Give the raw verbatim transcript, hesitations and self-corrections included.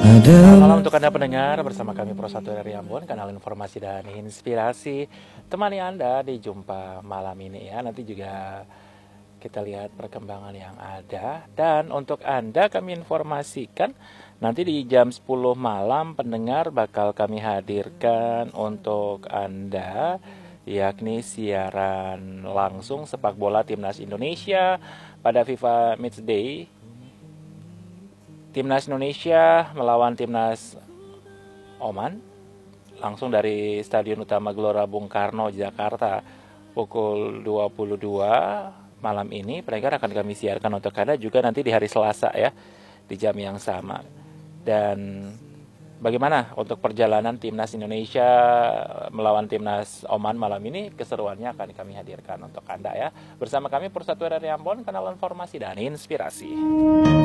Selamat malam untuk Anda pendengar, bersama kami Pro satu R I Ambon, kanal informasi dan inspirasi. Temani Anda di jumpa malam ini ya. Nanti juga kita lihat perkembangan yang ada. Dan untuk Anda kami informasikan nanti di jam sepuluh malam pendengar bakal kami hadirkan untuk Anda, yakni siaran langsung sepak bola Timnas Indonesia pada FIFA Matchday. Timnas Indonesia melawan Timnas Oman langsung dari Stadion Utama Gelora Bung Karno, Jakarta, pukul dua puluh dua malam ini. Pendengar akan kami siarkan untuk Anda juga nanti di hari Selasa ya, di jam yang sama. Dan bagaimana untuk perjalanan Timnas Indonesia melawan Timnas Oman malam ini, keseruannya akan kami hadirkan untuk Anda ya. Bersama kami Pro satu R I Ambon, kanal informasi dan inspirasi.